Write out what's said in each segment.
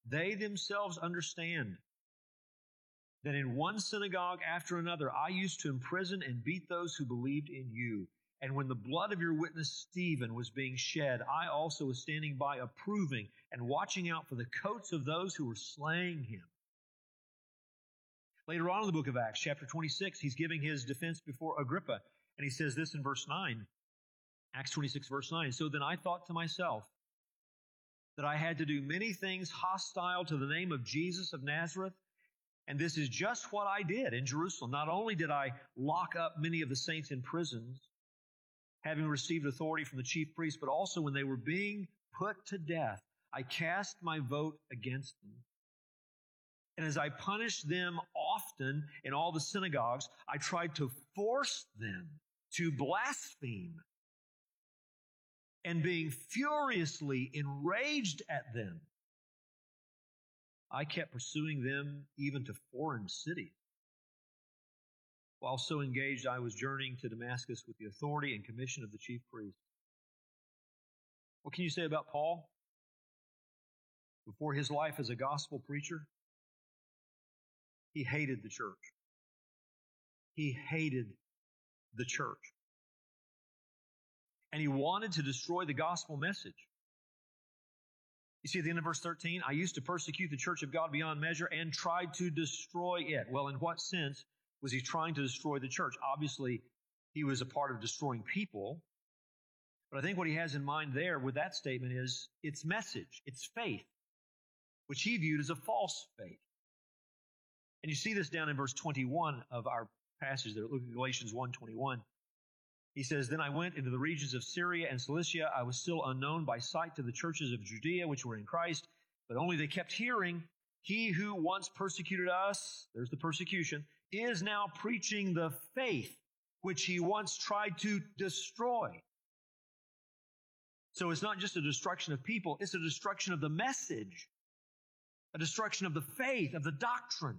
They themselves understand that in one synagogue after another I used to imprison and beat those who believed in you. And when the blood of your witness Stephen was being shed, I also was standing by approving and watching out for the coats of those who were slaying him. Later on in the book of Acts, chapter 26, he's giving his defense before Agrippa. And he says this in verse 9, Acts 26, verse 9. So then I thought to myself that I had to do many things hostile to the name of Jesus of Nazareth. And this is just what I did in Jerusalem. Not only did I lock up many of the saints in prisons, having received authority from the chief priests, but also when they were being put to death, I cast my vote against them. And as I punished them often in all the synagogues, I tried to force them to blaspheme. And being furiously enraged at them, I kept pursuing them even to foreign cities. While so engaged, I was journeying to Damascus with the authority and commission of the chief priest. What can you say about Paul? Before his life as a gospel preacher, he hated the church. He hated the church. And he wanted to destroy the gospel message. You see at the end of verse 13, I used to persecute the church of God beyond measure and tried to destroy it. Well, in what sense was he trying to destroy the church? Obviously, he was a part of destroying people. But I think what he has in mind there with that statement is its message, its faith, which he viewed as a false faith. And you see this down in verse 21 of our passage there. Look at Galatians 1:21. He says, Then I went into the regions of Syria and Cilicia. I was still unknown by sight to the churches of Judea, which were in Christ, but only they kept hearing, He who once persecuted us, there's the persecution, is now preaching the faith which he once tried to destroy. So it's not just a destruction of people, it's a destruction of the message, a destruction of the faith, of the doctrine.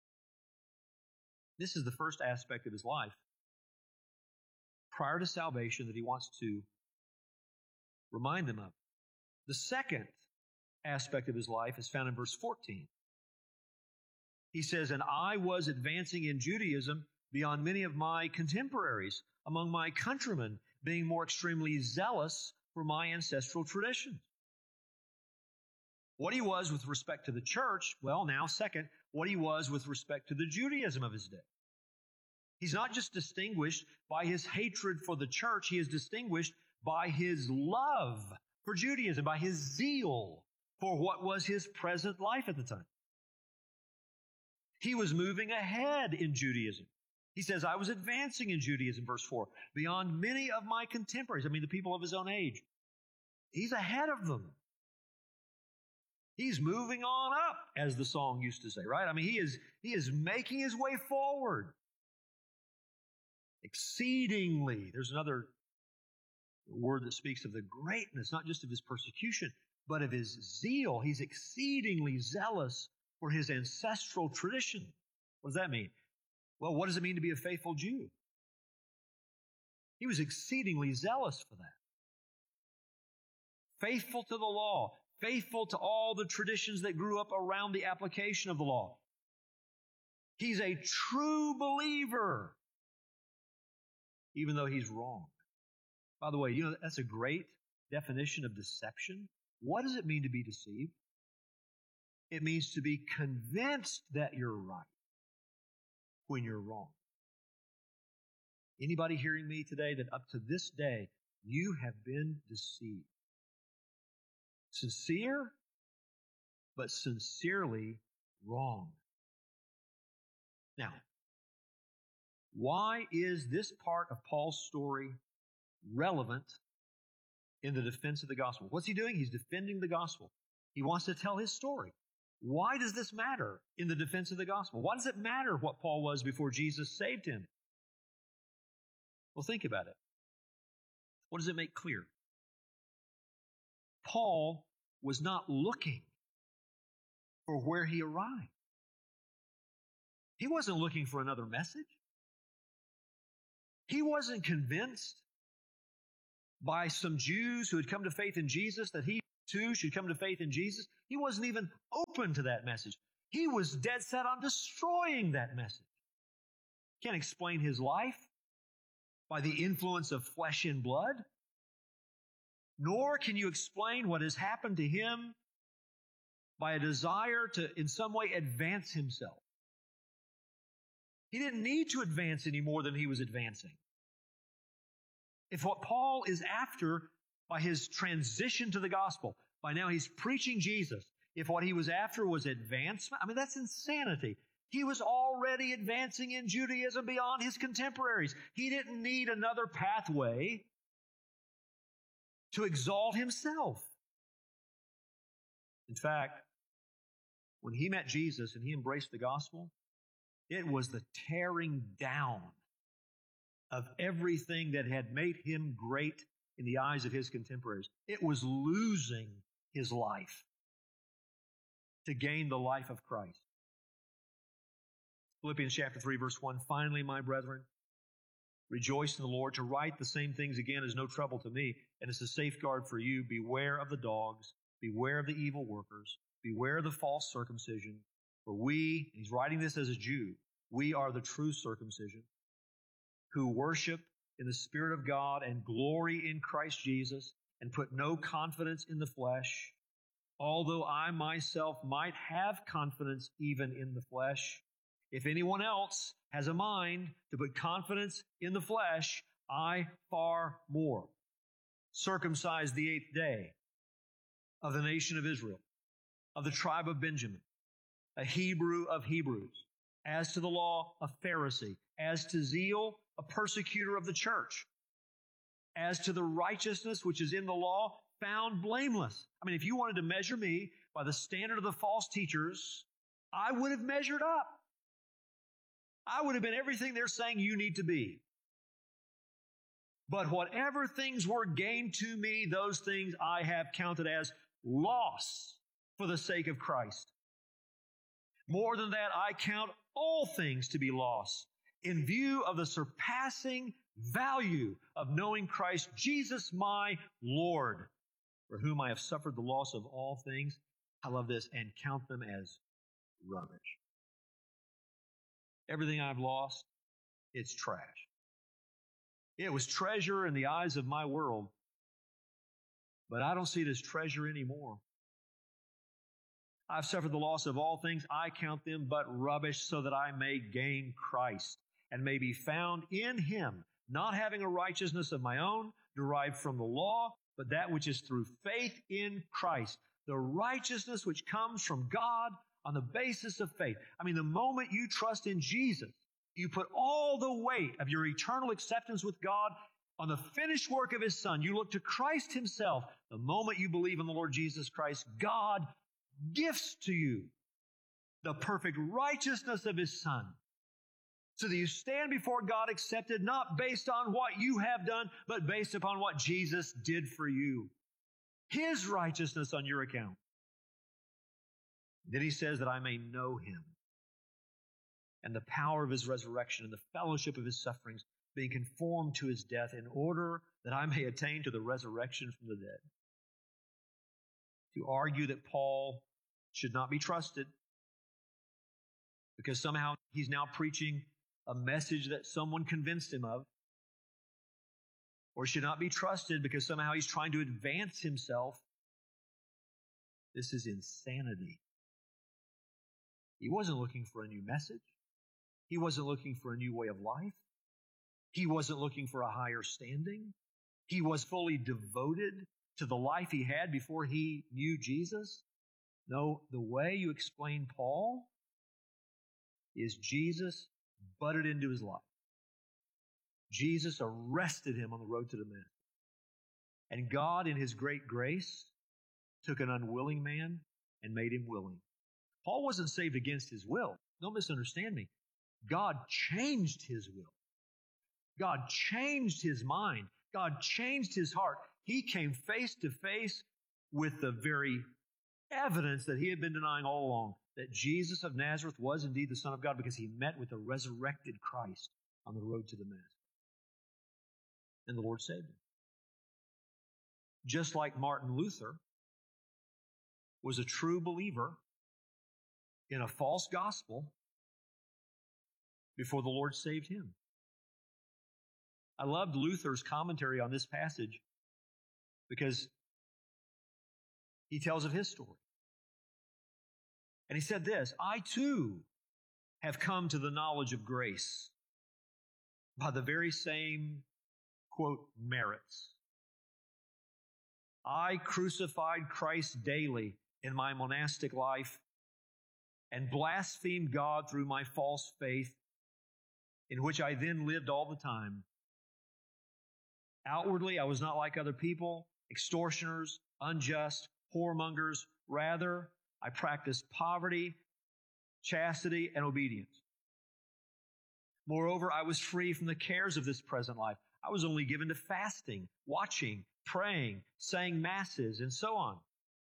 This is the first aspect of his life prior to salvation that he wants to remind them of. The second aspect of his life is found in verse 14. He says, And I was advancing in Judaism beyond many of my contemporaries, among my countrymen, being more extremely zealous for my ancestral traditions. What he was with respect to the church, well, now, second, what he was with respect to the Judaism of his day. He's not just distinguished by his hatred for the church, he is distinguished by his love for Judaism, by his zeal for what was his present life at the time. He was moving ahead in Judaism. He says, I was advancing in Judaism, verse 4, beyond many of my contemporaries, the people of his own age. He's ahead of them. He's moving on up, as the song used to say, right? He is making his way forward. Exceedingly. There's another word that speaks of the greatness, not just of his persecution, but of his zeal. He's exceedingly zealous for his ancestral tradition. What does that mean? Well, what does it mean to be a faithful Jew? He was exceedingly zealous for that. Faithful to the law, faithful to all the traditions that grew up around the application of the law. He's a true believer, even though he's wrong. By the way, that's a great definition of deception. What does it mean to be deceived? It means to be convinced that you're right when you're wrong. Anybody hearing me today that up to this day, you have been deceived? Sincere, but sincerely wrong. Now, why is this part of Paul's story relevant in the defense of the gospel? What's he doing? He's defending the gospel. He wants to tell his story. Why does this matter in the defense of the gospel? Why does it matter what Paul was before Jesus saved him? Well, think about it. What does it make clear? Paul was not looking for where he arrived. He wasn't looking for another message. He wasn't convinced by some Jews who had come to faith in Jesus that he too should come to faith in Jesus, he wasn't even open to that message. He was dead set on destroying that message. Can't explain his life by the influence of flesh and blood, nor can you explain what has happened to him by a desire to, in some way, advance himself. He didn't need to advance any more than he was advancing. If what Paul is after by his transition to the gospel, by now he's preaching Jesus, if what he was after was advancement, I mean, that's insanity. He was already advancing in Judaism beyond his contemporaries. He didn't need another pathway to exalt himself. In fact, when he met Jesus and he embraced the gospel, it was the tearing down of everything that had made him great in the eyes of his contemporaries. It was losing his life to gain the life of Christ. Philippians chapter 3, verse 1, finally, my brethren, rejoice in the Lord. To write the same things again is no trouble to me, and it's a safeguard for you. Beware of the dogs, beware of the evil workers, beware of the false circumcision. For we, he's writing this as a Jew, we are the true circumcision, who worship in the Spirit of God and glory in Christ Jesus, and put no confidence in the flesh, although I myself might have confidence even in the flesh. If anyone else has a mind to put confidence in the flesh, I far more. Circumcised the 8th day, of the nation of Israel, of the tribe of Benjamin, a Hebrew of Hebrews, as to the law, a Pharisee, as to zeal, a persecutor of the church, as to the righteousness which is in the law, found blameless. I mean, if you wanted to measure me by the standard of the false teachers, I would have measured up. I would have been everything they're saying you need to be. But whatever things were gained to me, those things I have counted as loss for the sake of Christ. More than that, I count all things to be loss in view of the surpassing value of knowing Christ Jesus my Lord, for whom I have suffered the loss of all things. I love this, and count them as rubbish. Everything I've lost, it's trash. It was treasure in the eyes of my world, but I don't see it as treasure anymore. I've suffered the loss of all things. I count them but rubbish, so that I may gain Christ and may be found in Him, not having a righteousness of my own derived from the law, but that which is through faith in Christ, the righteousness which comes from God on the basis of faith. I mean, the moment you trust in Jesus, you put all the weight of your eternal acceptance with God on the finished work of His Son. You look to Christ Himself. The moment you believe in the Lord Jesus Christ, God gifts to you the perfect righteousness of His Son, so that you stand before God accepted, not based on what you have done, but based upon what Jesus did for you. His righteousness on your account. Then He says that I may know Him and the power of His resurrection and the fellowship of His sufferings, being conformed to His death, in order that I may attain to the resurrection from the dead. To argue that Paul should not be trusted because somehow he's now preaching a message that someone convinced him of, or should not be trusted because somehow he's trying to advance himself, this is insanity. He wasn't looking for a new message. He wasn't looking for a new way of life. He wasn't looking for a higher standing. He was fully devoted to the life he had before he knew Jesus. No, the way you explain Paul is Jesus butted into his life. Jesus arrested him on the road to Damascus. And God, in His great grace, took an unwilling man and made him willing. Paul wasn't saved against his will. Don't misunderstand me. God changed his will. God changed his mind. God changed his heart. He came face to face with the very evidence that he had been denying all along, that Jesus of Nazareth was indeed the Son of God, because he met with the resurrected Christ on the road to Damascus. And the Lord saved him. Just like Martin Luther was a true believer in a false gospel before the Lord saved him. I loved Luther's commentary on this passage because he tells of his story. And he said this, I too have come to the knowledge of grace by the very same, quote, merits. I crucified Christ daily in my monastic life and blasphemed God through my false faith, in which I then lived all the time. Outwardly, I was not like other people, extortioners, unjust, whoremongers. Rather, I practiced poverty, chastity, and obedience. Moreover, I was free from the cares of this present life. I was only given to fasting, watching, praying, saying masses, and so on.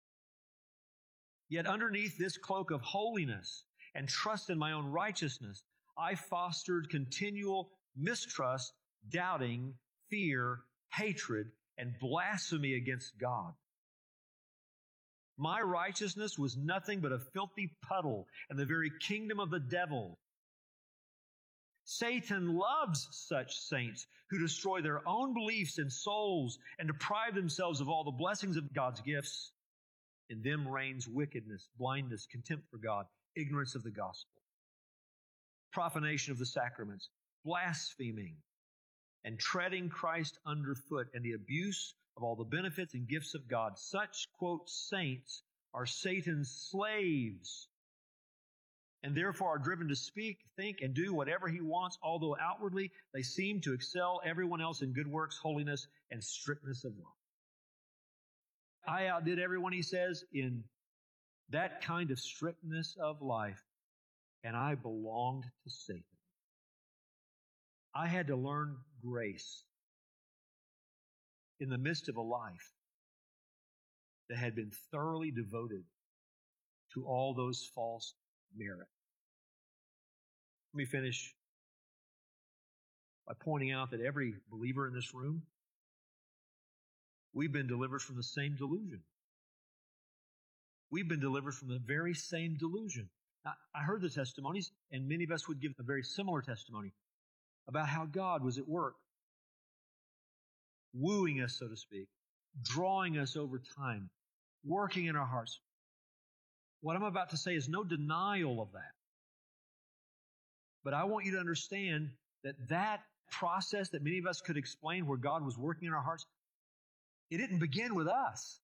Yet underneath this cloak of holiness and trust in my own righteousness, I fostered continual mistrust, doubting, fear, hatred, and blasphemy against God. My righteousness was nothing but a filthy puddle and the very kingdom of the devil. Satan loves such saints who destroy their own beliefs and souls and deprive themselves of all the blessings of God's gifts. In them reigns wickedness, blindness, contempt for God, ignorance of the gospel, profanation of the sacraments, blaspheming, and treading Christ underfoot, and the abuse of all the benefits and gifts of God. Such, quote, saints are Satan's slaves, and therefore are driven to speak, think, and do whatever he wants, although outwardly they seem to excel everyone else in good works, holiness, and strictness of life. I outdid everyone, he says, in that kind of strictness of life, and I belonged to Satan. I had to learn grace in the midst of a life that had been thoroughly devoted to all those false merits. Let me finish by pointing out that every believer in this room, we've been delivered from the same delusion. We've been delivered from the very same delusion. Now, I heard the testimonies, and many of us would give a very similar testimony about how God was at work, wooing us, so to speak, drawing us over time, working in our hearts. What I'm about to say is no denial of that. But I want you to understand that that process that many of us could explain where God was working in our hearts, it didn't begin with us.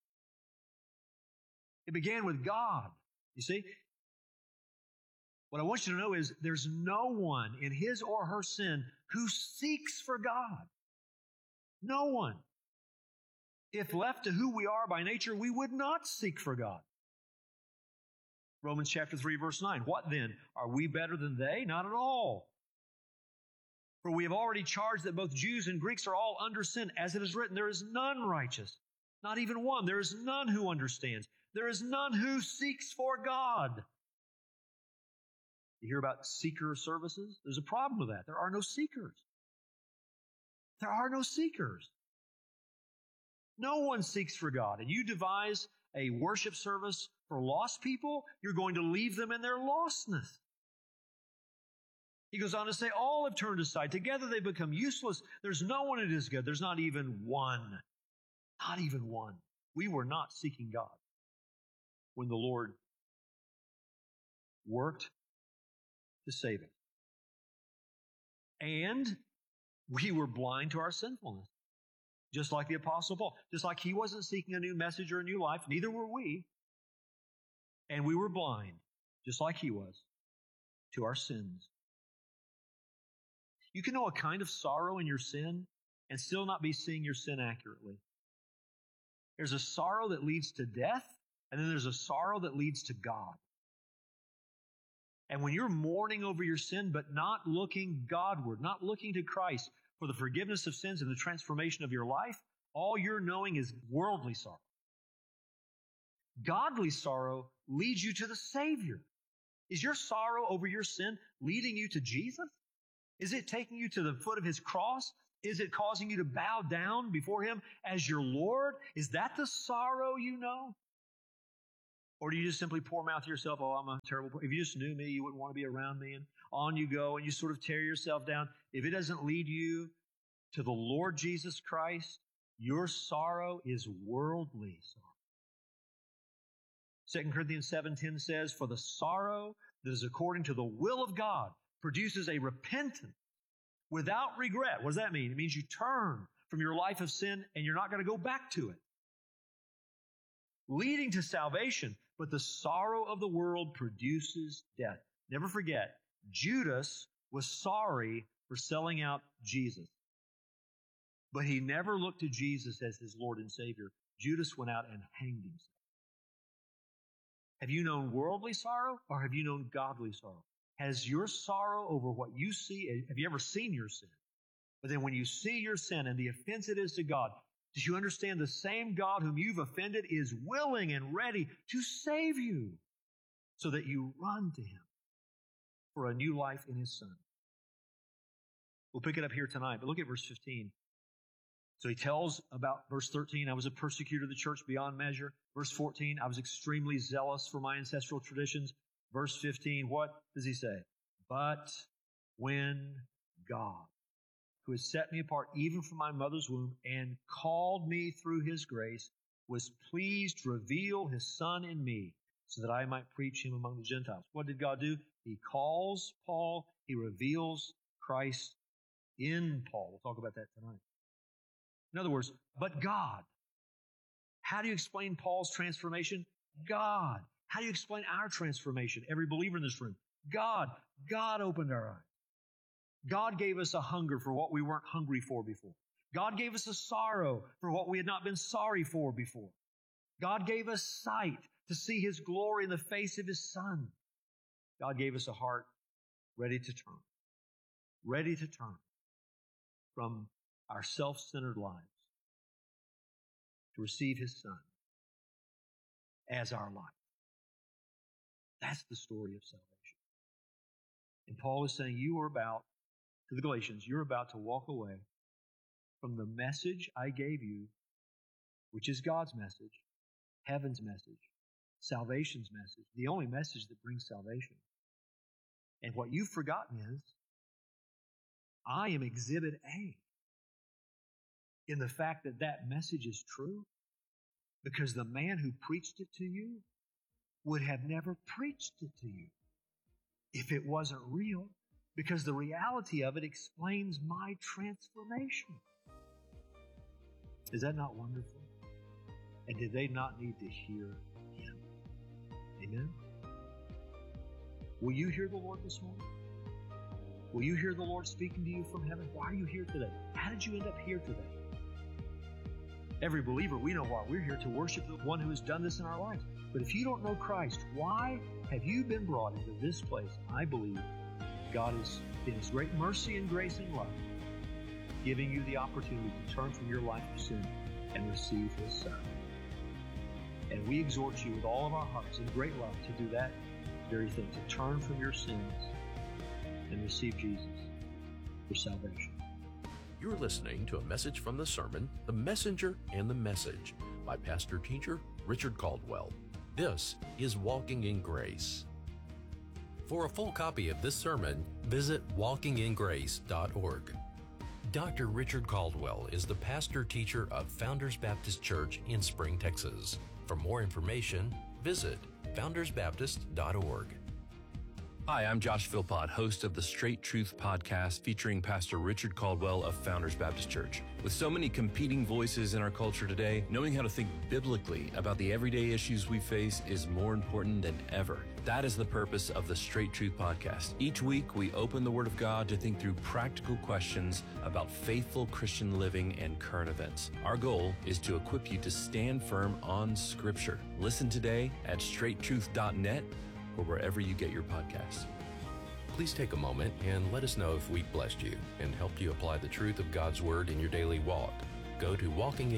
It began with God. You see? What I want you to know is there's no one in his or her sin who seeks for God. No one. If left to who we are by nature, we would not seek for God. Romans chapter 3, verse 9. What then? Are we better than they? Not at all. For we have already charged that both Jews and Greeks are all under sin. As it is written, there is none righteous, not even one. There is none who understands. There is none who seeks for God. You hear about seeker services? There's a problem with that. There are no seekers. There are no seekers. No one seeks for God. And you devise a worship service for lost people, you're going to leave them in their lostness. He goes on to say, all have turned aside. Together they become useless. There's no one that is good. There's not even one. Not even one. We were not seeking God when the Lord worked to save us. And we were blind to our sinfulness. Just like the Apostle Paul. Just like he wasn't seeking a new message or a new life, neither were we. And we were blind, just like he was, to our sins. You can know a kind of sorrow in your sin and still not be seeing your sin accurately. There's a sorrow that leads to death, and then there's a sorrow that leads to God. And when you're mourning over your sin, but not looking Godward, not looking to Christ for the forgiveness of sins and the transformation of your life, all you're knowing is worldly sorrow. Godly sorrow leads you to the Savior. Is your sorrow over your sin leading you to Jesus? Is it taking you to the foot of his cross? Is it causing you to bow down before him as your Lord? Is that the sorrow you know? Or do you just simply pour mouth to yourself, oh, I'm a terrible person. If you just knew me, you wouldn't want to be around me. And on you go, and you sort of tear yourself down. If it doesn't lead you to the Lord Jesus Christ, your sorrow is worldly sorrow. 2 Corinthians 7:10 says, for the sorrow that is according to the will of God produces a repentance without regret. What does that mean? It means you turn from your life of sin and you're not going to go back to it, leading to salvation. But the sorrow of the world produces death. Never forget, Judas was sorry for selling out Jesus. But he never looked to Jesus as his Lord and Savior. Judas went out and hanged himself. Have you known worldly sorrow or have you known godly sorrow? Has your sorrow over what you see, have you ever seen your sin? But then when you see your sin and the offense it is to God, do you understand the same God whom you've offended is willing and ready to save you so that you run to Him for a new life in His Son? We'll pick it up here tonight, but look at verse 15. So he tells about verse 13, I was a persecutor of the church beyond measure. Verse 14, I was extremely zealous for my ancestral traditions. Verse 15, what does he say? But when God, who has set me apart even from my mother's womb and called me through His grace, was pleased to reveal His Son in me so that I might preach Him among the Gentiles. What did God do? He calls Paul. He reveals Christ in Paul. We'll talk about that tonight. In other words, but God. How do you explain Paul's transformation? God. How do you explain our transformation? Every believer in this room. God. God opened our eyes. God gave us a hunger for what we weren't hungry for before. God gave us a sorrow for what we had not been sorry for before. God gave us sight to see His glory in the face of His Son. God gave us a heart ready to turn from our self-centered lives to receive His Son as our life. That's the story of salvation. And Paul is saying to the Galatians, you're about to walk away from the message I gave you, which is God's message, heaven's message, salvation's message, the only message that brings salvation. And what you've forgotten is, I am Exhibit A in the fact that that message is true, because the man who preached it to you would have never preached it to you if it wasn't real, because the reality of it explains my transformation. Is that not wonderful? And did they not need to hear Him? Amen? Will you hear the Lord this morning? Will you hear the Lord speaking to you from heaven? Why are you here today? How did you end up here today? Every believer, we know why we're here, to worship the one who has done this in our lives. But if you don't know Christ, why have you been brought into this place? I believe God is, in His great mercy and grace and love, giving you the opportunity to turn from your life of sin and receive His Son. And we exhort you with all of our hearts in great love to do that very thing, to turn from your sins and receive Jesus for salvation. You're listening to a message from the sermon, The Messenger and the Message, by pastor-teacher Richard Caldwell. This is Walking in Grace. For a full copy of this sermon, visit walkingingrace.org. Dr. Richard Caldwell is the pastor-teacher of Founders Baptist Church in Spring, Texas. For more information, visit foundersbaptist.org. Hi, I'm Josh Philpott, host of the Straight Truth podcast featuring Pastor Richard Caldwell of Founders Baptist Church. With so many competing voices in our culture today, knowing how to think biblically about the everyday issues we face is more important than ever. That is the purpose of the Straight Truth podcast. Each week, we open the Word of God to think through practical questions about faithful Christian living and current events. Our goal is to equip you to stand firm on Scripture. Listen today at straighttruth.net or wherever you get your podcasts. Please take a moment and let us know if we blessed you and helped you apply the truth of God's Word in your daily walk. Go to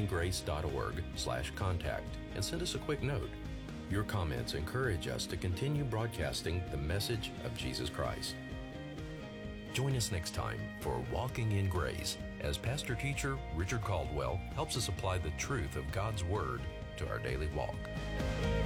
walkingingrace.org/contact and send us a quick note. Your comments encourage us to continue broadcasting the message of Jesus Christ. Join us next time for Walking in Grace as pastor-teacher Richard Caldwell helps us apply the truth of God's Word to our daily walk.